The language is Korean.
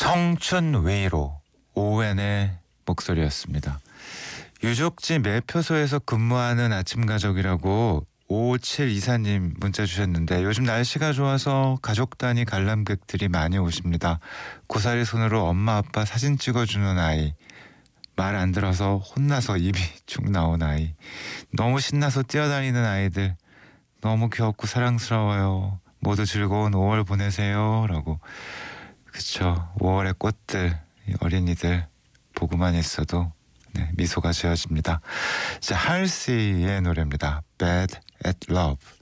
청춘 웨이로 오웬의 목소리였습니다. 유적지 매표소에서 근무하는 아침 가족이라고 5724님 문자 주셨는데, 요즘 날씨가 좋아서 가족 단위 관람객들이 많이 오십니다. 고사리 손으로 엄마 아빠 사진 찍어주는 아이, 말 안 들어서 혼나서 입이 축 나온 아이, 너무 신나서 뛰어다니는 아이들, 너무 귀엽고 사랑스러워요. 모두 즐거운 5월 보내세요 라고. 그쵸, 5월의 꽃들, 어린이들 보고만 있어도 미소가 지어집니다. 자, 할시의 노래입니다. Bad at Love.